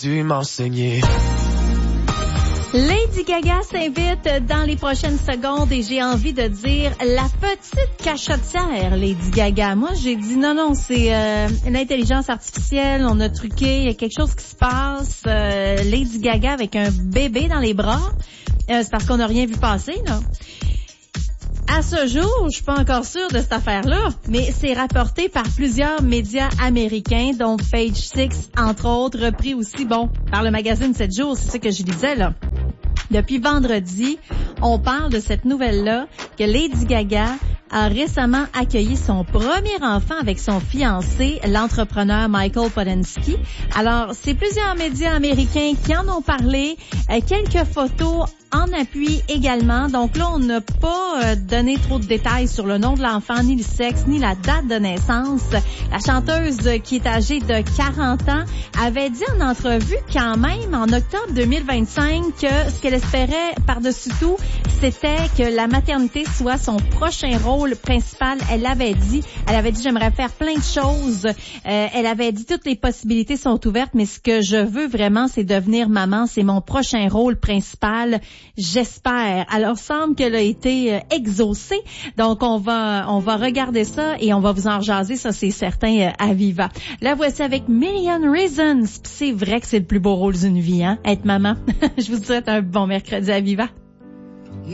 dû m'enseigner. Lady Gaga s'invite dans les prochaines secondes et j'ai envie de dire la petite cachotière Lady Gaga. Moi, j'ai dit non, c'est l'intelligence artificielle, on a truqué, il y a quelque chose qui se passe. Lady Gaga avec un bébé dans les bras, c'est parce qu'on n'a rien vu passer, là. À ce jour, je suis pas encore sûre de cette affaire-là, mais c'est rapporté par plusieurs médias américains, dont Page Six, entre autres, repris aussi, par le magazine 7 jours, c'est ça que je disais, là. Depuis vendredi, on parle de cette nouvelle-là que Lady Gaga a récemment accueilli son premier enfant avec son fiancé, l'entrepreneur Michael Podensky. Alors, c'est plusieurs médias américains qui en ont parlé, quelques photos en appui également. Donc là, on n'a pas donné trop de détails sur le nom de l'enfant, ni le sexe, ni la date de naissance. La chanteuse qui est âgée de 40 ans avait dit en entrevue quand même en octobre 2025 que ce qu'elle espérait par-dessus tout, c'était que la maternité soit son prochain rôle principal. Elle avait dit j'aimerais faire plein de choses. Elle avait dit toutes les possibilités sont ouvertes, mais ce que je veux vraiment, c'est devenir maman. C'est mon prochain rôle principal. J'espère. Alors, semble qu'elle a été exaucée. Donc, on va regarder ça et on va vous en jaser, ça c'est certain, à Viva. Là, voici avec Million Reasons. C'est vrai que c'est le plus beau rôle d'une vie, hein, être maman. Je vous souhaite un bon mercredi à Viva.